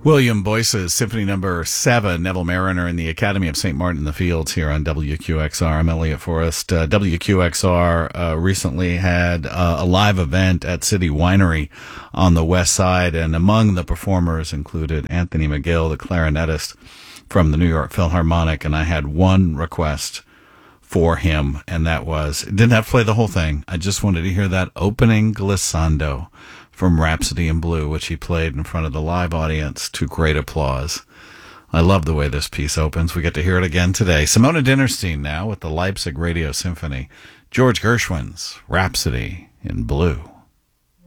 William Boyce's Symphony Number 7, Neville Mariner in the Academy of St. Martin in the Fields here on WQXR. I'm Elliot Forrest. WQXR recently had a live event at City Winery on the west side, and among the performers included Anthony McGill, the clarinetist from the New York Philharmonic, and I had one request for him, and that was, didn't have to play the whole thing. I just wanted to hear that opening glissando from Rhapsody in Blue, which he played in front of the live audience to great applause. I love the way this piece opens. We get to hear it again today. Simona Dinnerstein now with the Leipzig Radio Symphony. George Gershwin's Rhapsody in Blue.